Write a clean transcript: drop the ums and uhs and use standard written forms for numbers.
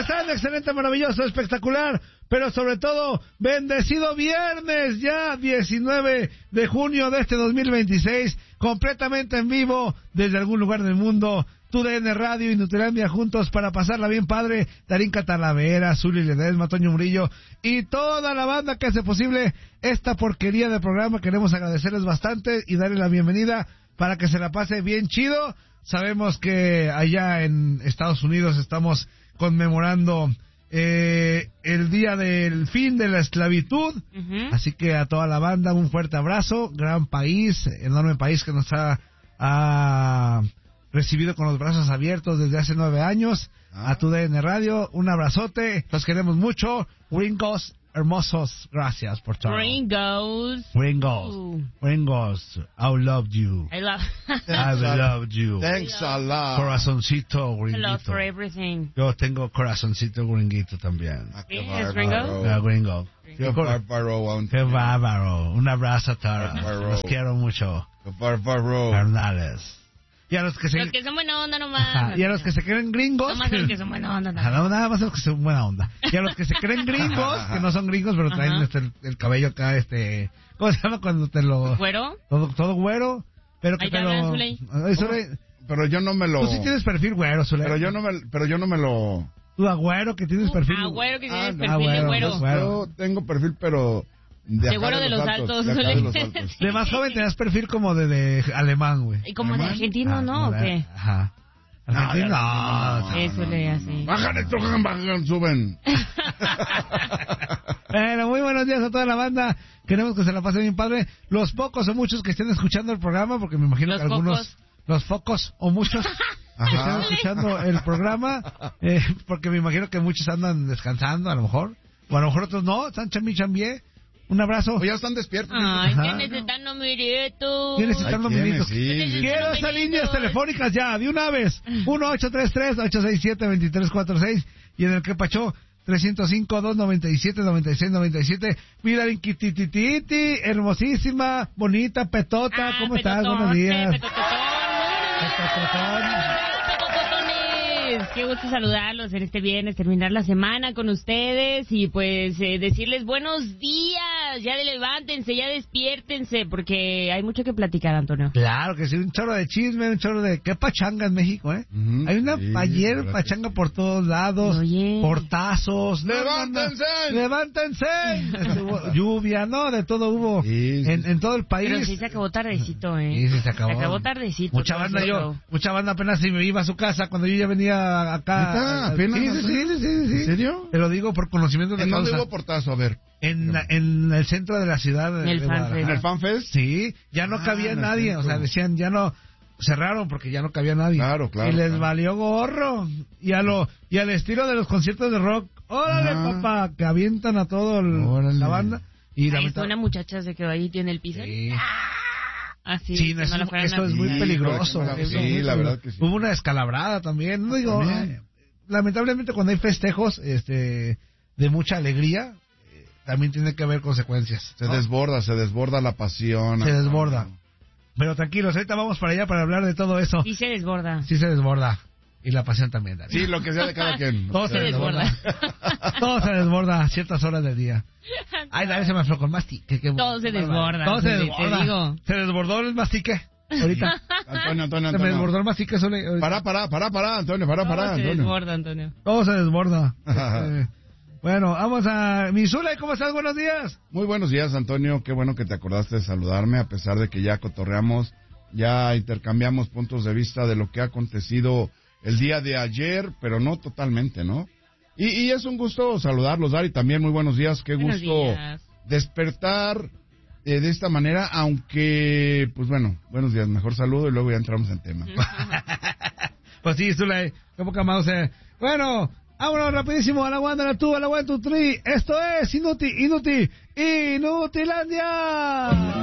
están? Excelente, maravilloso, espectacular, pero sobre todo, bendecido viernes, ya 19 de junio de este 2026, completamente en vivo, desde algún lugar del mundo, TUDN Radio y Nutilandia juntos para pasarla bien padre, Darín Catalavera, Zuli Ledesma, Toño Murillo y toda la banda que hace posible esta porquería de programa. Queremos agradecerles bastante y darle la bienvenida para que se la pase bien chido. Sabemos que allá en Estados Unidos estamos conmemorando el día del fin de la esclavitud, así que a toda la banda un fuerte abrazo, gran país, enorme país que nos ha recibido con los brazos abiertos desde hace 9 años, a TUDN Radio, un abrazote, los queremos mucho, gringos hermosos, gracias por todo. Gringos, I love you. I love you. Thanks a lot. Corazoncito gringuito. I love for everything. Yo tengo corazoncito gringuito también. Qué ¿Es bárbaro. Gringo. Qué bárbaro. Qué bárbaro. Un abrazo a todos. Bárbaro. Los quiero mucho. Qué bárbaro. Carnales. Y a los que Los que son buena onda nomás. y a los que se creen gringos. Nomás los que son buena onda. Nada más los que son buena onda. Y a los que se creen gringos, que no son gringos, pero traen el cabello acá, ¿cómo se llama cuando te lo... ¿Güero? Todo güero, pero que Ahí te te lo... hablan, Zuley. Ay, Zuley, Pero yo no me lo... tú sí tienes perfil güero, Zuley. Pero yo no me lo... Tú, agüero, que tienes perfil... Güero que tienes no, perfil de güero. Yo tengo perfil, pero... De güero de los altos. De acá de los altos. De más joven tenías perfil como de alemán, güey. Y como de argentino, ¿no? ¿O qué? Ajá. Argentino, no. Eso le hace. Bajan, suben. Bueno, muy buenos días a toda la banda. Queremos que se la pase bien padre. Los pocos o muchos que estén escuchando el programa, porque me imagino Los que algunos... pocos. Los focos o muchos que estén escuchando el programa, porque me imagino que muchos andan descansando, a lo mejor. O a lo mejor otros no, están chambié. Un abrazo. O ya están despiertos. Ay, Ajá. ¿quién necesitan numeritos? ¿Quién necesitan numeritos? Sí. Quiero esas líneas telefónicas ya, de una vez. 1-833-867-2346 y en el que pachó 305-297-9697. Mira, Inquitititi, hermosísima, bonita, petota, ¿cómo estás? Buenos días. Petotón. Qué gusto saludarlos en este viernes, terminar la semana con ustedes y pues decirles buenos días, ya levántense, ya despiértense, porque hay mucho que platicar, Antonio. Claro que sí, un chorro de chisme, un chorro de... ¿Qué pachanga en México, eh? Hay una ayer pachanga por todos lados, Oye. portazos. ¡Levántense! ¡Levántense! Lluvia, ¿no? De todo hubo en todo el país. Pero sí se acabó tardecito, Sí, sí, se acabó. Se acabó tardecito. Mucha banda apenas si me iba a su casa cuando yo ya venía acá. ¿Apenas? Sí. ¿En serio? Te lo digo por conocimiento de ¿En dónde causa. hubo portazo? A ver. En el centro de la ciudad En el de FanFest. ¿En el FanFest? Sí, ya no cabía nadie, o sea, decían, ya no, cerraron porque ya no cabía nadie. Claro. Y les valió gorro. Y al estilo de los conciertos de rock, órale, papá, que avientan a todo la banda. Y ahí está una muchacha se quedó ahí en el piso. Sí. Así. Sí, no, esto es muy peligroso. Sí, la verdad que sí. Hubo una descalabrada también. No digo, lamentablemente cuando hay festejos de mucha alegría, también tiene que haber consecuencias. Se desborda la pasión. Se desborda. Pero tranquilos, ahorita vamos para allá para hablar de todo eso. Sí se desborda. Sí se desborda. Y la pasión también, Darío. Sí, lo que sea de cada quien. Todo se desborda. Todo se desborda a ciertas horas del día. Ay, Darío se me aflojó el mastique. Todo se desborda. Todo se Te desborda. digo. Se desbordó el mastique. Ahorita. Antonio. Se me desbordó el mastique. Para, Antonio, para, Todo se Antonio. desborda, Antonio. Todo se desborda. Bueno, vamos a... Misula, ¿cómo estás? Buenos días. Muy buenos días, Antonio. Qué bueno que te acordaste de saludarme, a pesar de que ya cotorreamos, ya intercambiamos puntos de vista de lo que ha acontecido el día de ayer, pero no totalmente, ¿no? Y es un gusto saludarlos, Dari, también muy buenos días. Qué Buenos gusto días. despertar de esta manera, aunque, pues bueno, buenos días, mejor saludo y luego ya entramos en tema. Pues sí, Zule, qué poca mouse. Bueno, vámonos rapidísimo a la one, a la two, a la 1, 2, 3. Esto es Inutilandia.